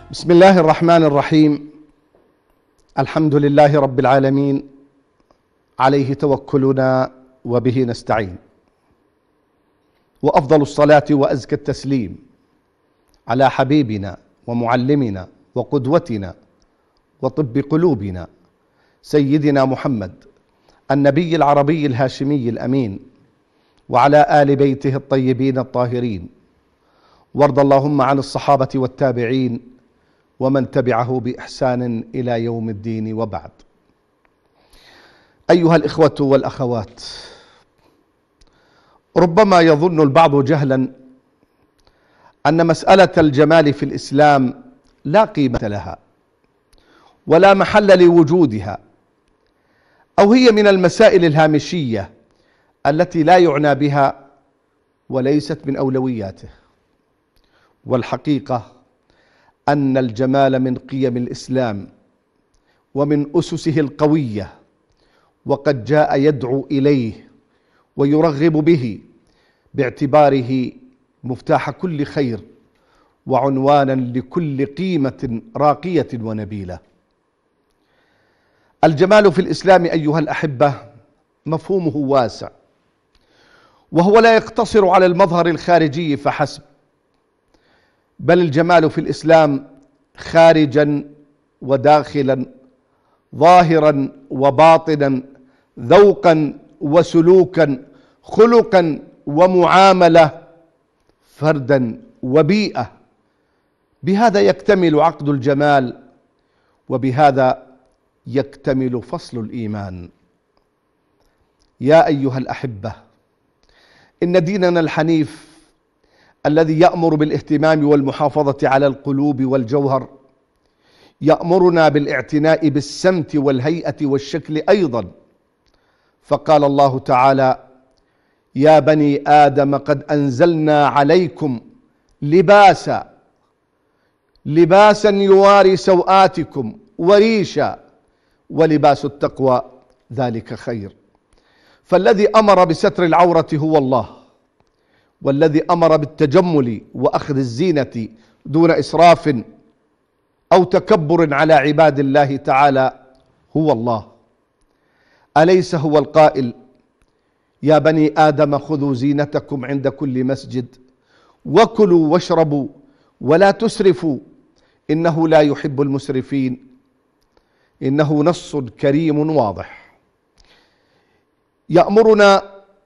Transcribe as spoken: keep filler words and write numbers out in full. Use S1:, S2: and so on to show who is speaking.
S1: بسم الله الرحمن الرحيم. الحمد لله رب العالمين، عليه توكلنا وبه نستعين، وأفضل الصلاة وأزكى التسليم على حبيبنا ومعلمنا وقدوتنا وطب قلوبنا سيدنا محمد النبي العربي الهاشمي الأمين، وعلى آل بيته الطيبين الطاهرين، وارض اللهم عن الصحابة والتابعين ومن تبعه بإحسان إلى يوم الدين، وبعد. أيها الإخوة والأخوات، ربما يظن البعض جهلا أن مسألة الجمال في الإسلام لا قيمة لها ولا محل لوجودها، أو هي من المسائل الهامشية التي لا يعنى بها وليست من أولوياته. والحقيقة أن الجمال من قيم الإسلام ومن أسسه القوية، وقد جاء يدعو إليه ويرغب به باعتباره مفتاح كل خير وعنوانا لكل قيمة راقية ونبيلة. الجمال في الإسلام أيها الأحبة مفهومه واسع، وهو لا يقتصر على المظهر الخارجي فحسب، بل الجمال في الإسلام خارجا وداخلا، ظاهرا وباطنا، ذوقا وسلوكا، خلقا ومعاملة، فردا وبيئة. بهذا يكتمل عقد الجمال، وبهذا يكتمل فصل الإيمان. يا أيها الأحبة، إن ديننا الحنيف الذي يأمر بالاهتمام والمحافظة على القلوب والجوهر يأمرنا بالاعتناء بالسمت والهيئة والشكل أيضا، فقال الله تعالى: يا بني آدم قد أنزلنا عليكم لباسا لباسا يواري سوآتكم وريشا ولباس التقوى ذلك خير. فالذي أمر بستر العورة هو الله، والذي أمر بالتجمل وأخذ الزينة دون إسراف أو تكبر على عباد الله تعالى هو الله. أليس هو القائل: يا بني آدم خذوا زينتكم عند كل مسجد وكلوا واشربوا ولا تسرفوا إنه لا يحب المسرفين؟ إنه نص كريم واضح يأمرنا